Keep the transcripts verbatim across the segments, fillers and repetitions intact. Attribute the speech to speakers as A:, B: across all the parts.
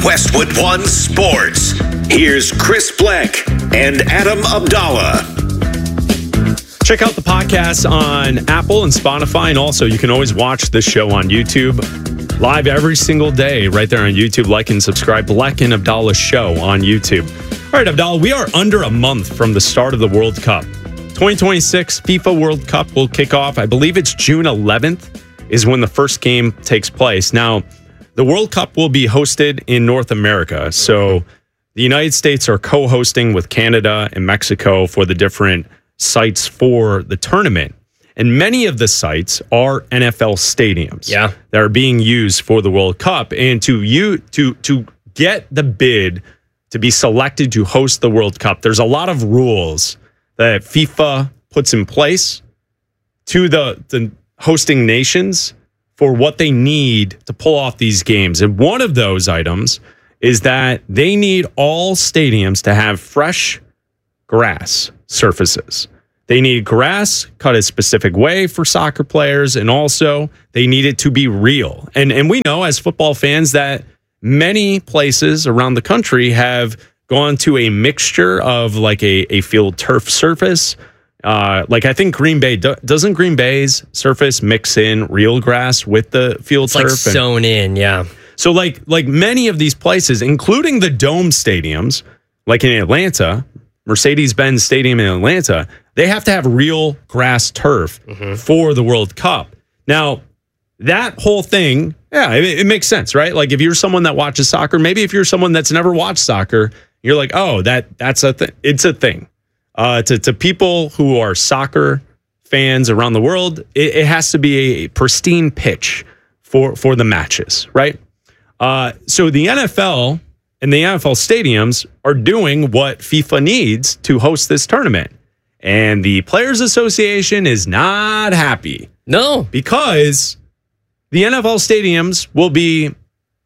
A: Westwood One Sports. Here's Chris Bleck and Adam Abdallah.
B: Check out the podcast on Apple and Spotify, and also you can always watch this show on YouTube live every single day right there on YouTube. Like and subscribe. Bleck and Abdallah Show on YouTube. All right, Abdallah, we are under a month from the start of the World Cup. twenty twenty-six FIFA World Cup will kick off. I believe it's June eleventh is when the first game takes place. Now, the World Cup will be hosted in North America. So the United States are co-hosting with Canada and Mexico for the different sites for the tournament. And many of the sites are N F L stadiums
C: yeah.
B: that are being used for the World Cup. And to you to to get the bid to be selected to host the World Cup, there's a lot of rules that FIFA puts in place to the, the hosting nations for what they need to pull off these games. And one of those items is that they need all stadiums to have fresh grass surfaces. They need grass cut a specific way for soccer players, and also they need it to be real. And and we know as football fans that many places around the country have gone to a mixture of like a, a field turf surface. Uh, like I think Green Bay, do, doesn't Green Bay's surface mix in real grass with the field
C: it's
B: turf?
C: It's like sewn in, yeah.
B: So like like many of these places, including the dome stadiums, like in Atlanta, Mercedes-Benz Stadium in Atlanta, they have to have real grass turf mm-hmm. for the World Cup. Now, that whole thing, yeah, it, it makes sense, right? Like if you're someone that watches soccer, maybe if you're someone that's never watched soccer, you're like, oh, that that's a thing. It's a thing. Uh, to, to people who are soccer fans around the world, it, it has to be a pristine pitch for, for the matches, right? Uh, so the N F L and the N F L stadiums are doing what FIFA needs to host this tournament. And the Players Association is not happy.
C: No.
B: Because the N F L stadiums will be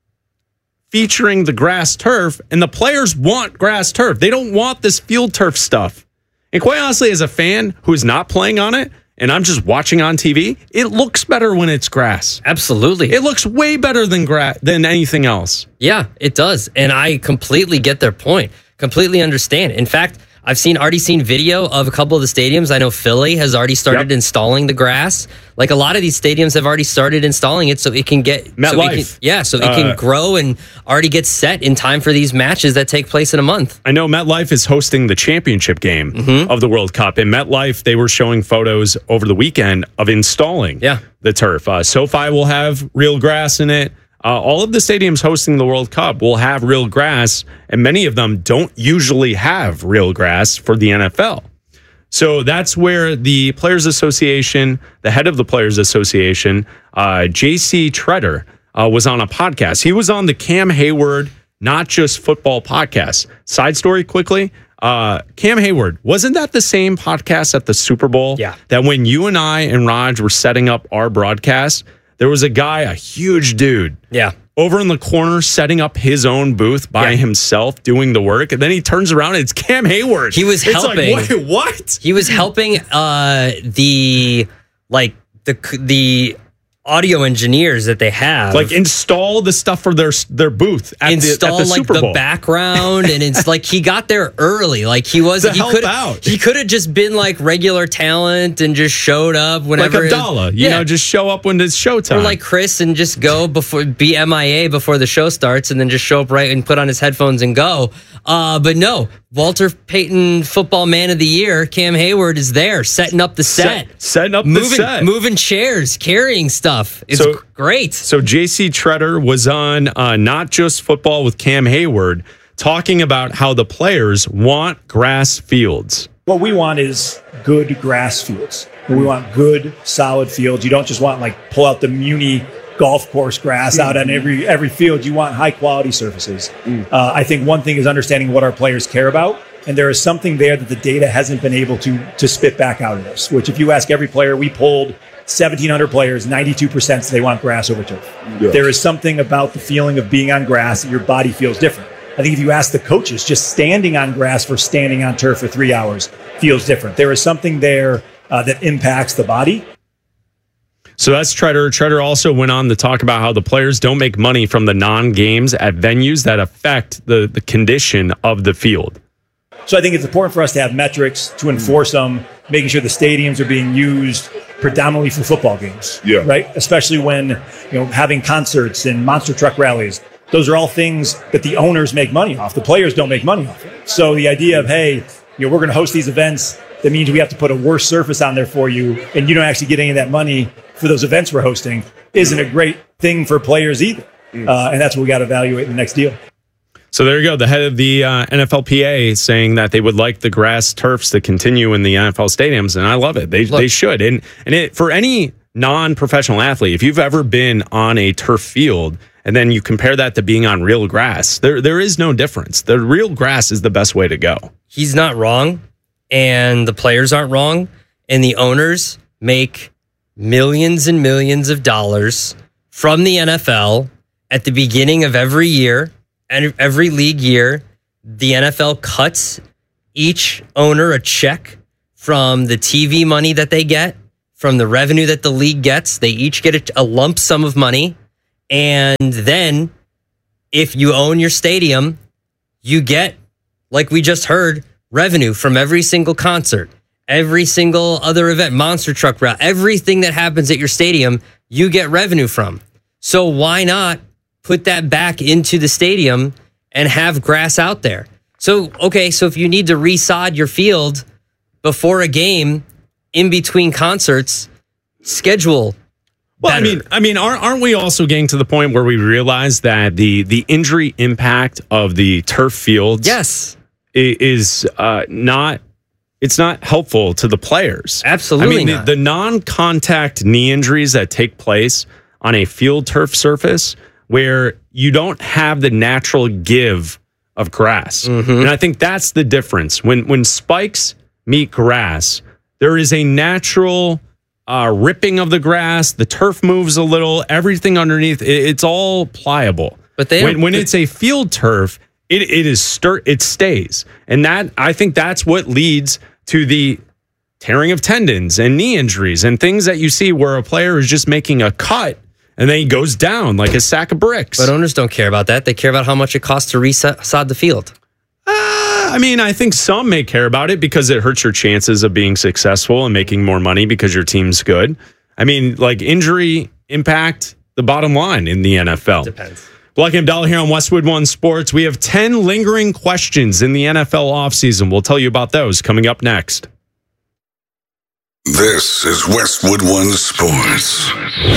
B: featuring the grass turf, and the players want grass turf. They don't want this field turf stuff. And quite honestly, as a fan who's not playing on it, and I'm just watching on T V, it looks better when it's grass.
C: Absolutely.
B: It looks way better than gra- than anything else.
C: Yeah, it does. And I completely get their point. Completely understand. In fact, I've seen already seen video of a couple of the stadiums. I know Philly has already started yep. installing the grass. Like a lot of these stadiums have already started installing it so it can get
B: MetLife.
C: So yeah, so it
B: uh,
C: can grow and already get set in time for these matches that take place in a month.
B: I know MetLife is hosting the championship game mm-hmm. of the World Cup. In MetLife, they were showing photos over the weekend of installing
C: yeah.
B: the turf. Uh, SoFi will have real grass in it. Uh, all of the stadiums hosting the World Cup will have real grass, and many of them don't usually have real grass for the N F L. So that's where the Players Association, the head of the Players Association, uh, J C Tretter, uh, was on a podcast. He was on the Cam Hayward Not Just Football podcast. Side story quickly. Uh, Cam Hayward, wasn't that the same podcast at the Super Bowl?
C: Yeah.
B: That when you and I and Raj were setting up our broadcast, there was a guy, a huge dude.
C: Yeah.
B: Over in the corner, setting up his own booth by yeah. himself, doing the work. And then he turns around and it's Cam Hayward.
C: He was
B: it's
C: helping.
B: Like, wait, what?
C: He was helping uh, the, like, the the audio engineers that they have.
B: Like, install the stuff for their their booth at
C: install,
B: the, at the
C: like,
B: Super Bowl.
C: The background. And it's like he got there early. Like, he wasn't.
B: To
C: he
B: help out.
C: He could have just been, like, regular talent and just showed up whenever.
B: Like Abdallah. You
C: yeah.
B: know, just show up when it's showtime.
C: Or like Chris and just go before, be M I A before the show starts and then just show up right and put on his headphones and go. Uh, but no, Walter Payton Football Man of the Year, Cam Hayward is there setting up the set.
B: set setting up
C: moving,
B: the set.
C: Moving chairs, carrying stuff. It's
B: so,
C: great.
B: So J C Tretter was on uh, Not Just Football with Cam Hayward talking about how the players want grass fields.
D: What we want is good grass fields. We want good, solid fields. You don't just want like pull out the Muni golf course grass out on every every field. You want high quality surfaces. Mm. Uh, I think one thing is understanding what our players care about, and there is something there that the data hasn't been able to to spit back out at us. Which, if you ask every player, we polled seventeen hundred players, ninety-two percent say they want grass over turf. Yeah. There is something about the feeling of being on grass that your body feels different. I think if you ask the coaches, just standing on grass for standing on turf for three hours feels different. There is something there uh, that impacts the body.
B: So that's Treader. Treader also went on to talk about how the players don't make money from the non-games at venues that affect the, the condition of the field.
D: So I think it's important for us to have metrics to enforce them, making sure the stadiums are being used predominantly for football games.
E: Yeah.
D: Right? Especially when, you know, having concerts and monster truck rallies. Those are all things that the owners make money off. The players don't make money off it. So the idea of, hey, you know, we're going to host these events, that means we have to put a worse surface on there for you, and you don't actually get any of that money for those events we're hosting, isn't a great thing for players either. Uh, and that's what we got to evaluate in the next deal.
B: So there you go. The head of the uh, N F L P A saying that they would like the grass turfs to continue in the N F L stadiums, and I love it. They Look. they should. And and it, for any non-professional athlete, if you've ever been on a turf field and then you compare that to being on real grass, there there is no difference. The real grass is the best way to go.
C: He's not wrong, and the players aren't wrong, and the owners make millions and millions of dollars from the N F L at the beginning of every year. And every league year, the N F L cuts each owner a check from the T V money that they get, from the revenue that the league gets. They each get a, a lump sum of money. And then if you own your stadium, you get, like we just heard, revenue from every single concert, every single other event, monster truck route, everything that happens at your stadium, you get revenue from. So why not put that back into the stadium and have grass out there? So, okay, so if you need to resod your field before a game, in between concerts, schedule
B: Well,
C: better.
B: I mean, I mean, aren't, aren't we also getting to the point where we realize that the the injury impact of the turf fields
C: yes.
B: is uh, not, it's not helpful to the players.
C: Absolutely
B: I mean,
C: not.
B: the, the non-contact knee injuries that take place on a field turf surface where you don't have the natural give of grass.
C: Mm-hmm.
B: And I think that's the difference. When when spikes meet grass, there is a natural uh, ripping of the grass. The turf moves a little. Everything underneath, it, it's all pliable.
C: But they
B: when, when it's a field turf, it it is stir it stays. And that I think that's what leads to the tearing of tendons and knee injuries and things that you see where a player is just making a cut and then he goes down like a sack of bricks.
C: But owners don't care about that. They care about how much it costs to resod the field.
B: Uh, I mean, I think some may care about it because it hurts your chances of being successful and making more money because your team's good. I mean, like injury impact, the bottom line in the N F L.
C: Depends.
B: Black and Abdallah here on Westwood One Sports. We have ten lingering questions in the N F L offseason. We'll tell you about those coming up next.
A: This is Westwood One Sports.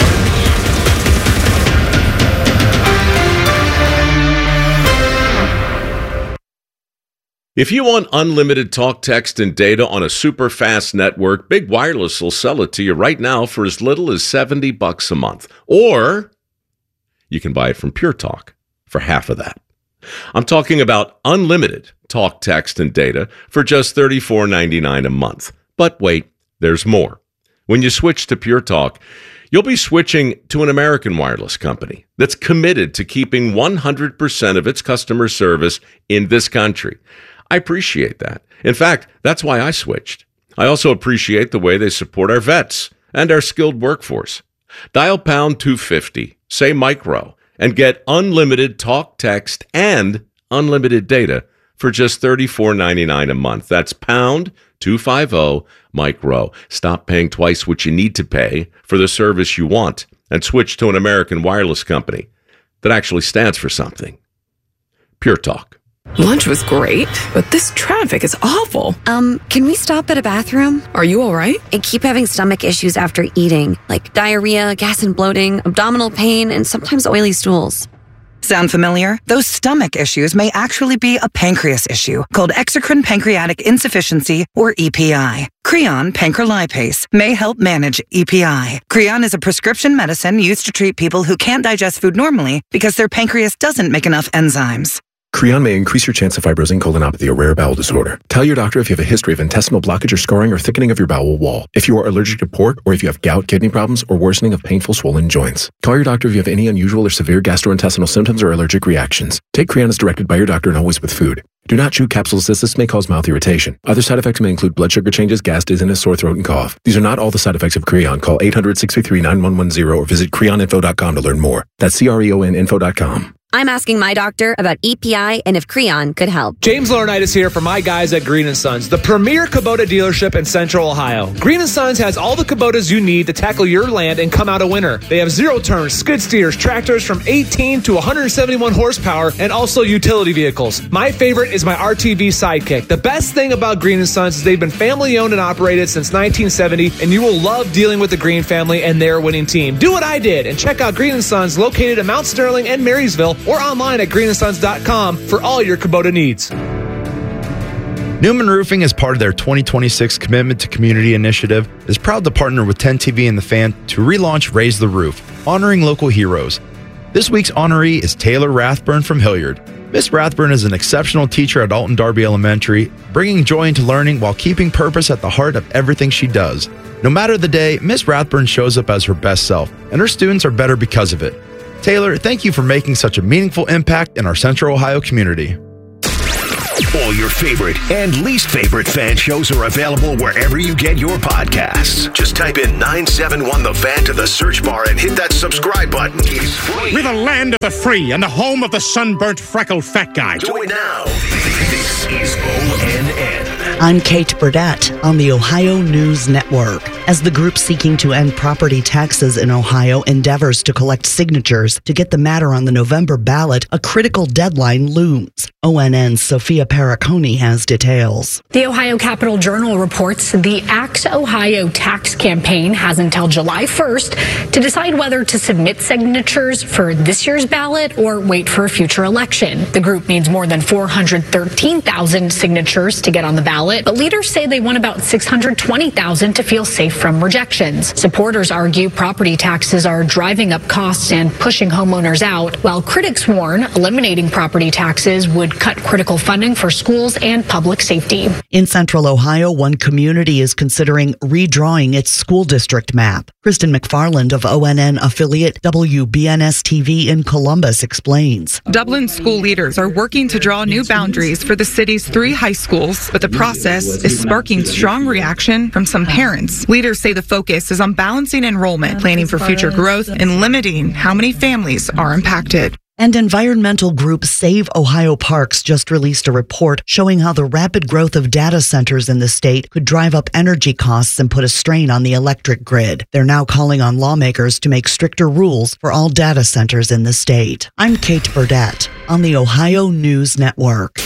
E: If you want unlimited talk, text, and data on a super fast network, Big Wireless will sell it to you right now for as little as seventy bucks a month. Or you can buy it from Pure Talk for half of that. I'm talking about unlimited talk, text, and data for just thirty-four ninety-nine a month. But wait, there's more. When you switch to Pure Talk, you'll be switching to an American wireless company that's committed to keeping one hundred percent of its customer service in this country. I appreciate that. In fact, that's why I switched. I also appreciate the way they support our vets and our skilled workforce. Dial pound two fifty, say micro, and get unlimited talk, text, and unlimited data for just thirty-four ninety-nine a month. That's pound two fifty, micro. Stop paying twice what you need to pay for the service you want and switch to an American wireless company that actually stands for something. Pure Talk.
F: Lunch was great, but this traffic is awful.
G: Um, can we stop at a bathroom?
F: Are you all right?
G: I keep having stomach issues after eating, like diarrhea, gas and bloating, abdominal pain, and sometimes oily stools.
H: Sound familiar? Those stomach issues may actually be a pancreas issue called exocrine pancreatic insufficiency, or E P I. Creon pancrelipase may help manage E P I. Creon is a prescription medicine used to treat people who can't digest food normally because their pancreas doesn't make enough enzymes.
I: Creon may increase your chance of fibrosing colonopathy or rare bowel disorder. Tell your doctor if you have a history of intestinal blockage or scarring or thickening of your bowel wall, if you are allergic to pork, or if you have gout, kidney problems, or worsening of painful swollen joints. Call your doctor if you have any unusual or severe gastrointestinal symptoms or allergic reactions. Take Creon as directed by your doctor and always with food. Do not chew capsules as this may cause mouth irritation. Other side effects may include blood sugar changes, gas, dizziness, sore throat, and cough. These are not all the side effects of Creon. Call eight hundred, six three three, nine one one zero or visit creon info dot com to learn more. That's C R E O N info dot com.
G: I'm asking my doctor about E P I and if Creon could help.
J: James Laurinaitis here for my guys at Green and Sons, the premier Kubota dealership in Central Ohio. Green and Sons has all the Kubotas you need to tackle your land and come out a winner. They have zero turns, skid steers, tractors from eighteen to one hundred seventy-one horsepower, and also utility vehicles. My favorite is my R T V Sidekick. The best thing about Green and Sons is they've been family owned and operated since nineteen seventy, and you will love dealing with the Green family and their winning team. Do what I did and check out Green and Sons located in Mount Sterling and Marysville, or online at green and sons dot com for all your Kubota needs.
K: Newman Roofing, as part of their twenty twenty-six Commitment to Community initiative, is proud to partner with ten T V and The Fan to relaunch Raise the Roof, honoring local heroes. This week's honoree is Taylor Rathburn from Hilliard. Miss Rathburn is an exceptional teacher at Alton Darby Elementary, bringing joy into learning while keeping purpose at the heart of everything she does. No matter the day, Miss Rathburn shows up as her best self, and her students are better because of it. Taylor, thank you for making such a meaningful impact in our Central Ohio community.
A: All your favorite and least favorite fan shows are available wherever you get your podcasts. Just type in nine seven one The Fan to the search bar and hit that subscribe button. It's free.
L: We're the land of the free and the home of the sunburnt, freckled fat guy.
A: Do it now. This is O N N.
M: I'm Kate Burdett on the Ohio News Network. As the group seeking to end property taxes in Ohio endeavors to collect signatures to get the matter on the November ballot, a critical deadline looms. O N N's Sophia Paraconi has details.
N: The Ohio Capital Journal reports the Act Ohio tax campaign has until July first to decide whether to submit signatures for this year's ballot or wait for a future election. The group needs more than four hundred thirteen thousand signatures to get on the ballot, but leaders say they want about six hundred twenty thousand to feel safe from rejections. Supporters argue property taxes are driving up costs and pushing homeowners out, while critics warn eliminating property taxes would cut critical funding for schools and public safety.
M: In Central Ohio, one community is considering redrawing its school district map. Kristen McFarland of O N N affiliate W B N S T V in Columbus explains.
O: Dublin school leaders are working to draw new boundaries for the city's three high schools, but the process is sparking strong reaction from some parents. Leaders say the focus is on balancing enrollment, planning for future growth, and limiting how many families are impacted.
M: And environmental group Save Ohio Parks just released a report showing how the rapid growth of data centers in the state could drive up energy costs and put a strain on the electric grid. They're now calling on lawmakers to make stricter rules for all data centers in the state. I'm Kate Burdett on the Ohio News Network.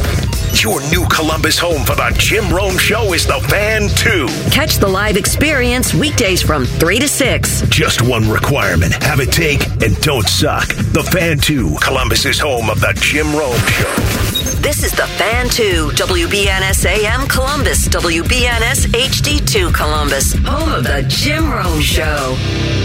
A: Your new Columbus home for the Jim Rome Show is The Fan two.
P: Catch the live experience weekdays from three to six.
A: Just one requirement. Have it take and don't suck. The Fan two, Columbus's home of the Jim Rome Show.
P: This is The Fan two, W B N S A M Columbus, W B N S H D two Columbus, home of the Jim Rome Show.